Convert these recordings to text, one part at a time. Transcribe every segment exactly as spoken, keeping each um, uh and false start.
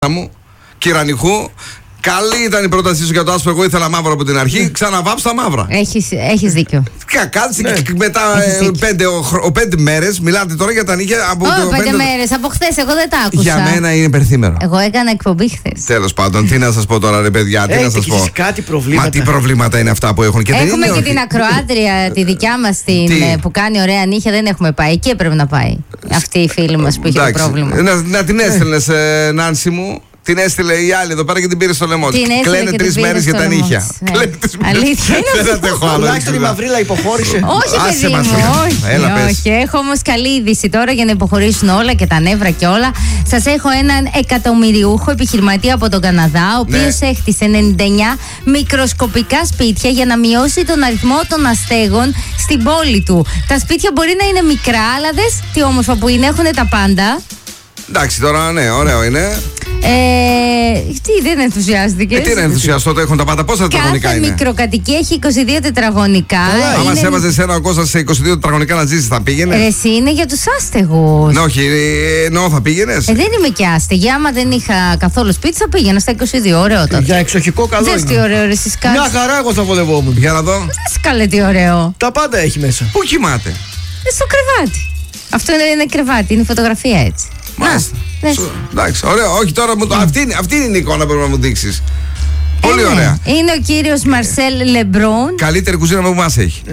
μου, Κυρανιχού. Καλή ήταν η πρότασή σου για το άσπρο. Εγώ ήθελα μαύρο από την αρχή. Ξαναβάψα τα μαύρα. Έχεις, έχεις δίκιο. Κάτσε Ναι. και μετά ε, πέντε, ο, πέντε μέρες. Μιλάτε τώρα για τα νύχια από Ω, το πέντε, πέντε μέρες. Από χθες, εγώ δεν τα άκουσα. Για μένα είναι υπερθήμερο. Εγώ έκανα εκπομπή χθες. Τέλος πάντων, τι να σας πω τώρα, ρε παιδιά, τι Έχετε να σας κι πω. εσείς κάτι προβλήματα. Μα τι προβλήματα είναι αυτά που έχουν. Και δεν Έχουμε είναι και ότι- την ακροάτρια, τη δικιά μας την, Τι? ε, που κάνει ωραία νύχια. Δεν έχουμε πάει. Εκεί έπρεπε να πάει. Αυτή η φίλη μας που είχε το Εντάξει, πρόβλημα. Να, να την έστελνες, ε, Νάνση μου. Την έστειλε η άλλη εδώ πέρα και την πήρε στο λαιμό της. Την έστειλε Κλαίνε και τρεις την πήρε μέρες στο για τα λαιμό νύχια. της, ναι. Κλαίνε τρεις μέρες. Αλήθεια είναι Δεν αυτό. αντέχω άλλο. Τουλάχιστον η Μαυρίλα υποχώρησε. Όχι, Άσε παιδί μας, μου, ρε. όχι. Έλα, πες. όχι. Έχω όμως καλή είδηση τώρα για να υποχωρήσουν όλα και τα νεύρα και όλα. Σας έχω έναν εκατομμυριούχο επιχειρηματία από τον Καναδά, ο οποίος Ναι. έχτισε ενενήντα εννιά μικροσκοπικά σπίτια για να μειώσει τον αριθμό των αστέγων στην πόλη του. Τα σπίτια μπορεί να είναι μικρά, αλλά δες τι όμορφα που είναι, έχουν τα πάντα. Εντάξει, τώρα ναι, ωραίο είναι. Ε, τι, δεν ενθουσιάστηκες? Ε, τι είναι ενθουσιαστό, το έχουν τα πάντα. Πόσα τετραγωνικά Κάθε είναι. μικροκατοικία έχει είκοσι δύο τετραγωνικά. Άμα Είναι- σε έβαζε εσένα ο Κώστας σε είκοσι δύο τετραγωνικά να ζήσεις, θα πήγαινε. Ρε, εσύ είναι για τους άστεγους. Ναι, όχι, ε, εννοώ θα πήγαινε. Ε, δεν είμαι και άστεγη. Άμα δεν είχα καθόλου σπίτι, θα πήγαινα στα είκοσι δύο. Ωραίο τότε. Για εξοχικό καλό Δες τι είναι. ωραίο, ρε, εσείς Μια κάτσε. χαρά εγώ θα βολευόμουν. Για να δω. Δες καλέ τι ωραίο. Τα πάντα έχει μέσα. Πού κοιμάται. Ε, στο κρεβάτι. Αυτό είναι, είναι κρεβάτι, είναι φωτογραφία έτσι. Μάλιστα. Να, δες. Σου- Εντάξει, ωραίο. Όχι τώρα, μου το- αυτή, είναι- αυτή είναι η εικόνα που πρέπει να μου δείξεις. Πολύ Ε, ναι. ωραία. Είναι ο κύριος Μαρσέλ Λεμπρόν. Καλύτερη κουζίνα που μας έχει.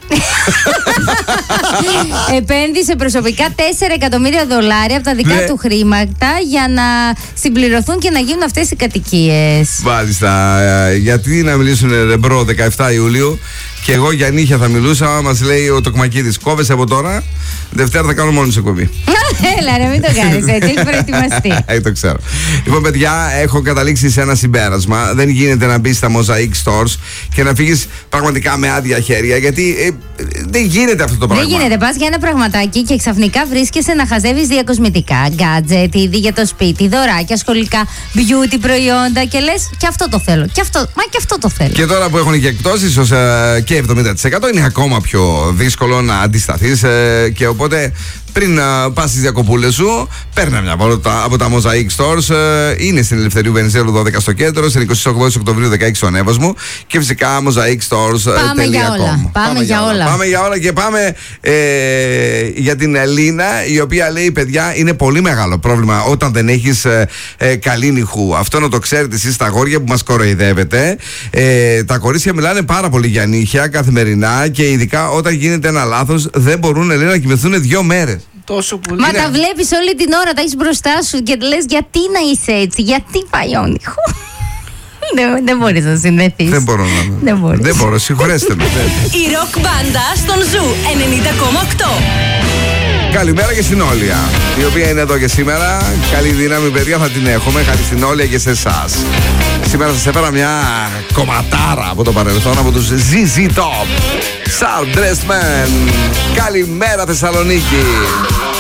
Επένδυσε προσωπικά τέσσερα εκατομμύρια δολάρια από τα δικά Ναι. του χρήματα για να συμπληρωθούν και να γίνουν αυτές οι κατοικίες. Μάλιστα. ε, Γιατί να μιλήσουν ρεμπρό δεκαεφτά Ιουλίου και εγώ για νύχια θα μιλούσα. Μα λέει ο Τοκμακίδης, κόβεσαι από τώρα. Δευτέρα θα κάνω μόνο σε εκπομπή. Έλα ρε, μην το κάνεις έτσι, έχει προετοιμαστεί. Ε, το ξέρω. Λοιπόν, παιδιά, έχω καταλήξει σε ένα συμπέρασμα. Δεν γίνεται να μπει στα Mosaic Stores και να φύγει πραγματικά με άδεια χέρια. Γιατί ε, ε, δεν γίνεται αυτό το πράγμα. Δεν γίνεται, πας για ένα πραγματάκι και ξαφνικά βρίσκεσαι να χαζεύεις διακοσμητικά, γκάτζετ, είδη για το σπίτι, δωράκια, σχολικά, beauty προϊόντα και λες και αυτό το θέλω. Και αυτό, μα και αυτό το θέλω. Και τώρα που έχουν και εκπτώσεις ως, ε, και εβδομήντα τοις εκατό είναι ακόμα πιο δύσκολο να αντισταθείς ε, και οπότε πριν uh, πας στις διακοπούλες σου, παίρνα μια βόλτα από τα Mosaic Stores. ε, είναι στην Ελευθερίου Βενιζέλου δώδεκα στο κέντρο, στην εικοστή ογδόη Οκτωβρίου δεκαέξι στο Εύωσμο και φυσικά Mosaic Stores. Πάμε για όλα. Πάμε για όλα. Πάμε για όλα και πάμε ε, για την Ελίνα, η οποία λέει: παιδιά, είναι πολύ μεγάλο πρόβλημα όταν δεν έχεις ε, ε, καλή νυχού. Αυτό να το ξέρετε εσείς τα αγόρια που μας κοροϊδεύετε. Ε, τα κορίτσια μιλάνε πάρα πολύ για νύχια καθημερινά και ειδικά όταν γίνεται ένα λάθος δεν μπορούν, λέει, να κοιμηθούν δύο μέρες. Τόσο πολύ. Μα είναι- τα βλέπεις όλη την ώρα, τα έχεις μπροστά σου και λες γιατί να είσαι έτσι, γιατί πάει όνυχο. δεν, δεν μπορείς να συνδεθείς. Δεν μπορώ να. Δεν μπορείς. Δεν μπορώ, συγχωρέστε με. Η ροκ μπάντα στον Ζου ενενήντα κόμμα οκτώ. Καλημέρα και στην Όλια, η οποία είναι εδώ και σήμερα. Καλή δύναμη, παιδιά, θα την έχουμε. Χάρη στην Όλια και σε εσάς. Σήμερα σας έφερα μια κομματάρα από το παρελθόν, από τους ζι ζι Top. Sharp Dressed Man. Καλημέρα, Θεσσαλονίκη.